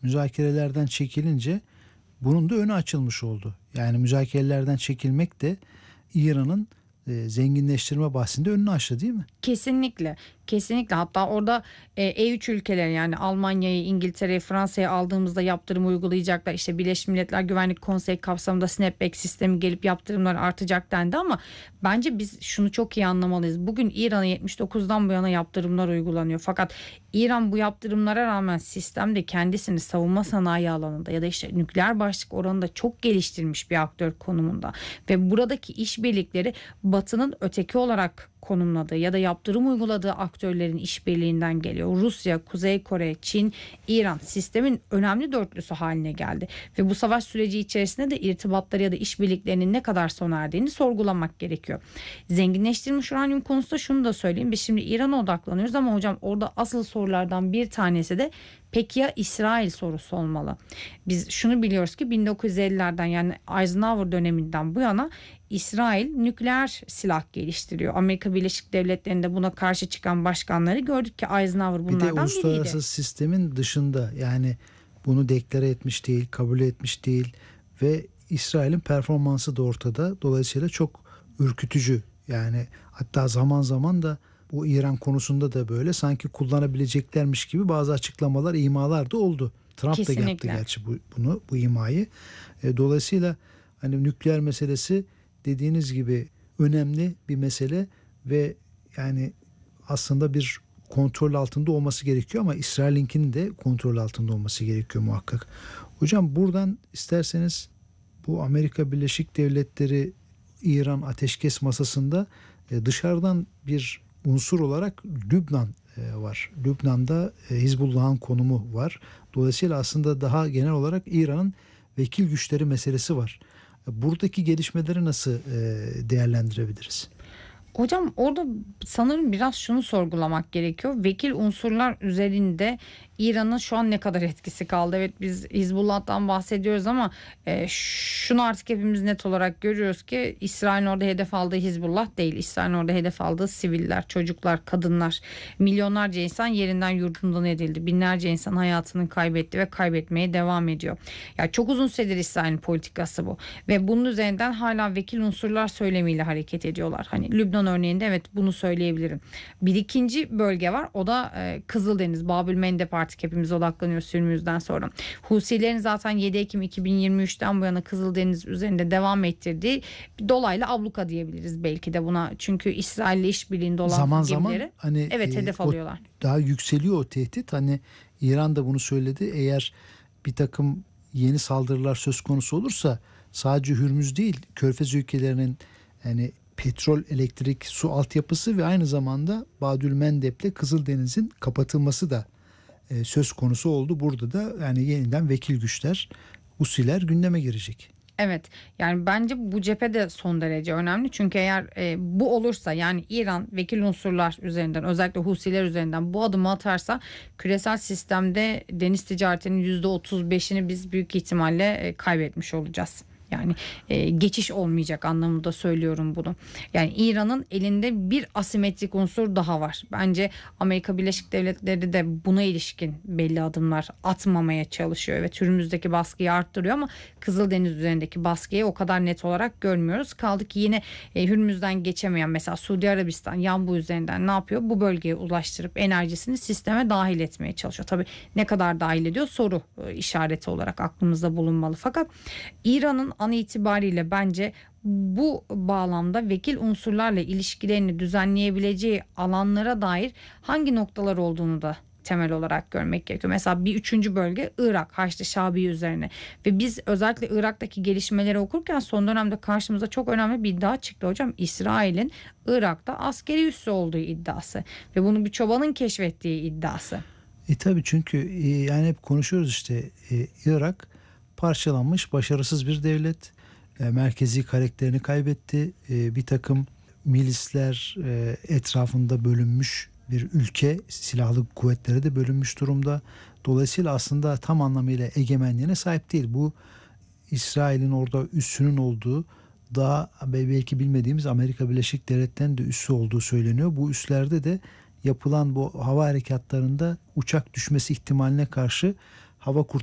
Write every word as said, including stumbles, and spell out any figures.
müzakerelerden çekilince bunun da önü açılmış oldu. Yani müzakerelerden çekilmek de İran'ın e, zenginleştirme bahsinde önünü açtı, değil mi? Kesinlikle. Kesinlikle. Hatta orada e, E üç ülkeleri, yani Almanya'yı, İngiltere'yi, Fransa'yı aldığımızda yaptırım uygulayacaklar. İşte Birleşmiş Milletler Güvenlik Konseyi kapsamında snapback sistemi gelip yaptırımlar artacak dendi ama bence biz şunu çok iyi anlamalıyız. Bugün İran'a yetmiş dokuzdan bu yana yaptırımlar uygulanıyor. Fakat İran bu yaptırımlara rağmen sistemde kendisini savunma sanayi alanında ya da işte nükleer başlık oranında çok geliştirmiş bir aktör konumunda. Ve buradaki işbirlikleri Batı'nın öteki olarak konumladığı ya da yaptırım uyguladığı aktörlerin işbirliğinden geliyor. Rusya, Kuzey Kore, Çin, İran sistemin önemli dörtlüsü haline geldi. Ve bu savaş süreci içerisinde de irtibatları ya da işbirliklerinin ne kadar sona erdiğini sorgulamak gerekiyor. Zenginleştirilmiş uranyum konusunda şunu da söyleyeyim. Biz şimdi İran'a odaklanıyoruz ama hocam orada asıl sorulardan bir tanesi de peki ya İsrail sorusu olmalı. Biz şunu biliyoruz ki bin dokuz yüz ellilerden, yani Eisenhower döneminden bu yana İsrail nükleer silah geliştiriyor. Amerika Birleşik Devletleri'nde buna karşı çıkan başkanları gördük ki Eisenhower Bir de bunlardan uluslararası biriydi. sistemin dışında, yani bunu deklare etmiş değil, kabul etmiş değil ve İsrail'in performansı da ortada. Dolayısıyla çok ürkütücü. Yani hatta zaman zaman da bu İran konusunda da böyle sanki kullanabileceklermiş gibi bazı açıklamalar, imalar da oldu. Trump da yaptı Kesinlikle. gerçi bu, bunu, bu imayı. E, dolayısıyla hani nükleer meselesi dediğiniz gibi önemli bir mesele ve yani aslında bir kontrol altında olması gerekiyor ama İsrail'inkinin de kontrol altında olması gerekiyor muhakkak. Hocam buradan isterseniz bu Amerika Birleşik Devletleri İran ateşkes masasında e, dışarıdan bir unsur olarak Lübnan e, var. Lübnan'da e, Hizbullah'ın konumu var. Dolayısıyla aslında daha genel olarak İran'ın vekil güçleri meselesi var. E, buradaki gelişmeleri nasıl e, değerlendirebiliriz? Hocam orada sanırım biraz şunu sorgulamak gerekiyor. Vekil unsurlar üzerinde İran'ın şu an ne kadar etkisi kaldı? Evet, biz Hizbullah'tan bahsediyoruz ama e, şunu artık hepimiz net olarak görüyoruz ki İsrail'in orada hedef aldığı Hizbullah değil. İsrail'in orada hedef aldığı siviller, çocuklar, kadınlar, milyonlarca insan yerinden yurdundan edildi. Binlerce insan hayatını kaybetti ve kaybetmeye devam ediyor. Yani çok uzun süredir İsrail'in politikası bu. Ve bunun üzerinden hala vekil unsurlar söylemiyle hareket ediyorlar. Hani Lübnan örneğinde evet bunu söyleyebilirim. Bir ikinci bölge var. O da e, Kızıldeniz, Babül Mendeb, artık hepimiz odaklanıyoruz sürümümüzden sonra. Husilerin zaten yedi Ekim iki bin yirmi üçten bu yana Kızıldeniz üzerinde devam ettirdiği bir dolaylı abluka diyebiliriz belki de buna. Çünkü İsrail'le işbirliğinde olan Zaman zaman gemileri hani evet e, hedef o alıyorlar. daha yükseliyor o tehdit. Hani İran da bunu söyledi. Eğer bir takım yeni saldırılar söz konusu olursa sadece Hürmüz değil, Körfez ülkelerinin yani petrol, elektrik, su altyapısı ve aynı zamanda Bab-el-Mandeb'le Kızıldeniz'in kapatılması da e, söz konusu oldu. Burada da yani yeniden vekil güçler, Husiler gündeme girecek. Evet, yani bence bu cephe de son derece önemli çünkü eğer e, bu olursa, yani İran vekil unsurlar üzerinden, özellikle Husiler üzerinden bu adımı atarsa küresel sistemde deniz ticaretinin yüzde otuz beşini biz büyük ihtimalle e, kaybetmiş olacağız. Yani e, geçiş olmayacak anlamında söylüyorum bunu. Yani İran'ın elinde bir asimetrik unsur daha var. Bence Amerika Birleşik Devletleri de buna ilişkin belli adımlar atmamaya çalışıyor. Evet, türümüzdeki baskıyı arttırıyor ama Kızıldeniz üzerindeki baskıyı o kadar net olarak görmüyoruz. Kaldı ki yine e, Hürmüz'den geçemeyen mesela Suudi Arabistan Yanbu üzerinden ne yapıyor? Bu bölgeye ulaştırıp enerjisini sisteme dahil etmeye çalışıyor. Tabii ne kadar dahil ediyor soru e, işareti olarak aklımızda bulunmalı. Fakat İran'ın an itibariyle bence bu bağlamda vekil unsurlarla ilişkilerini düzenleyebileceği alanlara dair hangi noktalar olduğunu da temel olarak görmek gerekiyor. Mesela bir üçüncü bölge Irak, Haçlı Şabi üzerine ve biz özellikle Irak'taki gelişmeleri okurken son dönemde karşımıza çok önemli bir iddia çıktı hocam. İsrail'in Irak'ta askeri üssü olduğu iddiası ve bunu bir çobanın keşfettiği iddiası. E tabii çünkü e, yani hep konuşuyoruz işte e, Irak parçalanmış, başarısız bir devlet. E, merkezi karakterini kaybetti. E, bir takım milisler e, etrafında bölünmüş bir ülke, silahlı kuvvetlere de bölünmüş durumda. Dolayısıyla aslında tam anlamıyla egemenliğine sahip değil. Bu İsrail'in orada üssünün olduğu, daha belki bilmediğimiz Amerika Birleşik Devletleri'nin de üssü olduğu söyleniyor. Bu üslerde de yapılan bu hava harekatlarında uçak düşmesi ihtimaline karşı hava